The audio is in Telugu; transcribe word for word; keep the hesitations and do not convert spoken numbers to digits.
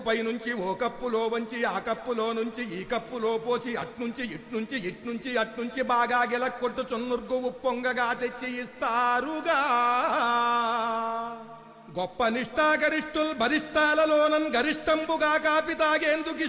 పైనుంచి ఓ కప్పులో వంచి ఆ కప్పులో నుంచి ఈ కప్పులో పోసి అట్నుంచి ఇట్నుంచి ఇట్నుంచి అట్నుంచి బాగా గెలక్కొట్టు చున్నుర్గు ఉప్పొంగగా తెచ్చి ఇస్తారుగా. గొప్ప నిష్ఠాగరిష్ఠుల్ బరిష్టాలలోనన్ గరిష్టంబుగా కాపి తాగేందుకు